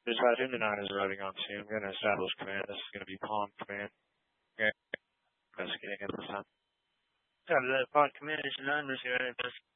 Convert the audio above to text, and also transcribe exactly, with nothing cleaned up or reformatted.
Dispatch into nine is arriving on scene. I'm going to establish command. This is going to be Palm Command. Okay. Investigating at this time. Copy that. Palm Command is nine. Receive any